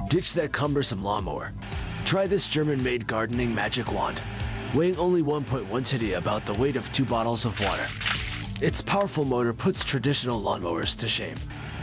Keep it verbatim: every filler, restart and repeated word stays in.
Ditch that cumbersome lawnmower. Try this German-made gardening magic wand. Weighing only one point one titty, about the weight of two bottles of water. Its powerful motor puts traditional lawnmowers to shame.